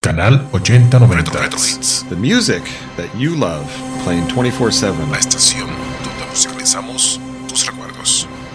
Canal 8090. Retro Hits. The music that you love, playing 24/7. La estación donde musicalizamos tus recuerdos.